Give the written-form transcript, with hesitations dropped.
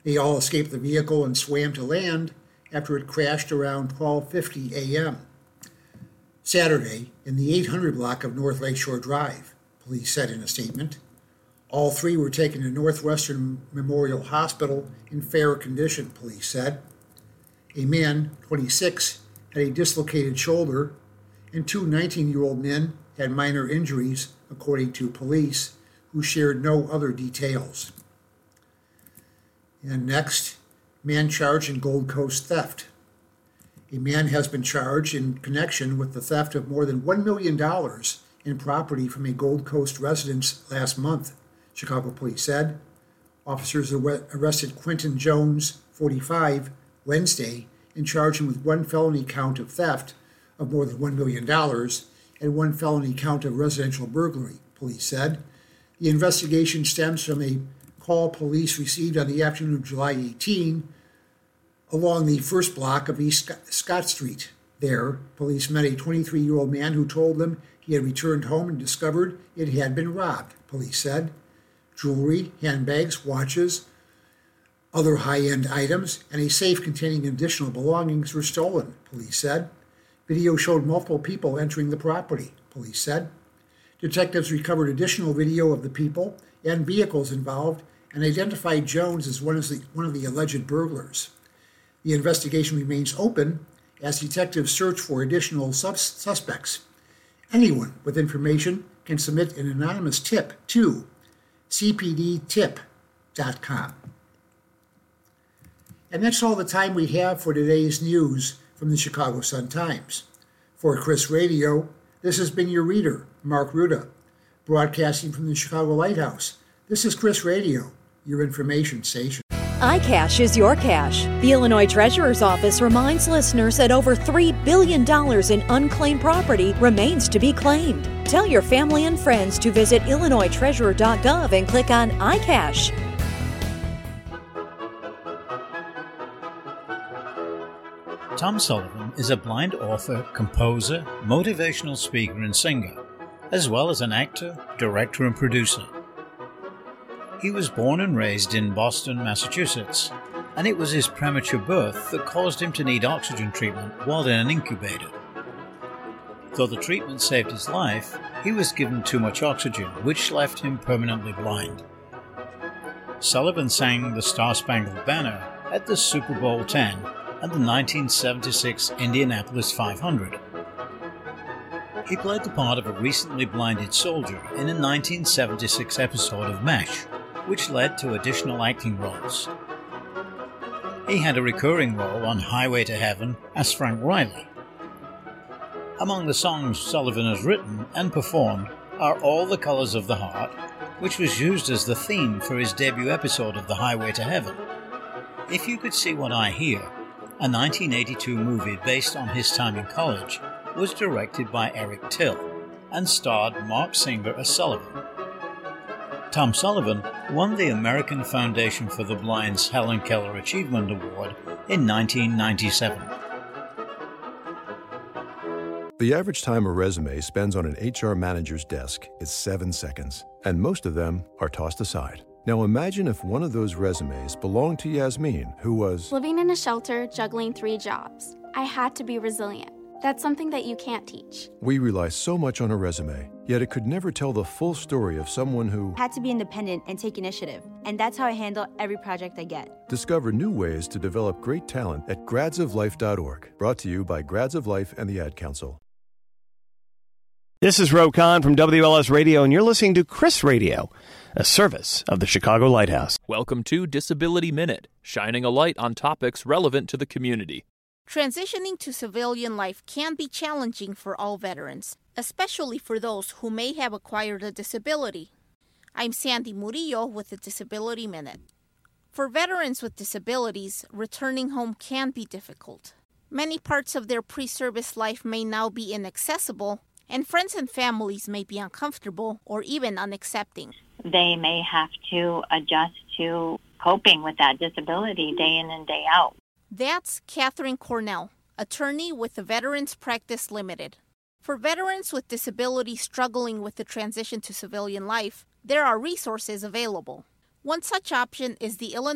They all escaped the vehicle and swam to land after it crashed around 12:50 a.m. Saturday in the 800 block of North Lakeshore Drive, police said in a statement. All three were taken to Northwestern Memorial Hospital in fair condition, police said. A man, 26, had a dislocated shoulder, and two 19-year-old men had minor injuries, according to police, who shared no other details. And next, man charged in Gold Coast theft. A man has been charged in connection with the theft of more than $1 million in property from a Gold Coast residence last month, Chicago police said. Officers arrested Quentin Jones, 45, Wednesday and charged him with one felony count of theft of more than $1 million and one felony count of residential burglary, police said. The investigation stems from a call police received on the afternoon of July 18 along the first block of East Scott Street. There, police met a 23-year-old man who told them he had returned home and discovered it had been robbed, police said. Jewelry, handbags, watches, other high-end items, and a safe containing additional belongings were stolen, police said. Video showed multiple people entering the property, police said. Detectives recovered additional video of the people and vehicles involved and identified Jones as one of the alleged burglars. The investigation remains open as detectives search for additional suspects. Anyone with information can submit an anonymous tip to cpdtip.com. And that's all the time we have for today's news from the Chicago Sun-Times. For Chris Radio, this has been your reader, Mark Ruda, broadcasting from the Chicago Lighthouse. This is Chris Radio, your information station. iCash is your cash. The Illinois Treasurer's Office reminds listeners that over $3 billion in unclaimed property remains to be claimed. Tell your family and friends to visit IllinoisTreasurer.gov and click on iCash. Tom Sullivan is a blind author, composer, motivational speaker, and singer, as well as an actor, director, and producer. He was born and raised in Boston, Massachusetts, and it was his premature birth that caused him to need oxygen treatment while in an incubator. Though the treatment saved his life, he was given too much oxygen, which left him permanently blind. Sullivan sang the Star-Spangled Banner at the Super Bowl X and the 1976 Indianapolis 500. He played the part of a recently blinded soldier in a 1976 episode of MASH, which led to additional acting roles. He had a recurring role on Highway to Heaven as Frank Riley. Among the songs Sullivan has written and performed are All the Colors of the Heart, which was used as the theme for his debut episode of The Highway to Heaven. If You Could See What I Hear, a 1982 movie based on his time in college, was directed by Eric Till and starred Mark Singer as Sullivan. Tom Sullivan won the American Foundation for the Blind's Helen Keller Achievement Award in 1997. The average time a resume spends on an HR manager's desk is 7 seconds, and most of them are tossed aside. Now imagine if one of those resumes belonged to Yasmin, who was living in a shelter, juggling 3 jobs. I had to be resilient. That's something that you can't teach. We rely so much on a resume, yet it could never tell the full story of someone who had to be independent and take initiative. And that's how I handle every project I get. Discover new ways to develop great talent at gradsoflife.org. Brought to you by Grads of Life and the Ad Council. This is Ro Khan from WLS Radio, and you're listening to Chris Radio, a service of the Chicago Lighthouse. Welcome to Disability Minute, shining a light on topics relevant to the community. Transitioning to civilian life can be challenging for all veterans, especially for those who may have acquired a disability. I'm Sandy Murillo with the Disability Minute. For veterans with disabilities, returning home can be difficult. Many parts of their pre-service life may now be inaccessible, and friends and families may be uncomfortable or even unaccepting. They may have to adjust to coping with that disability day in and day out. That's Catherine Cornell, attorney with the Veterans Practice Limited. For veterans with disabilities struggling with the transition to civilian life, there are resources available. One such option is the Illinois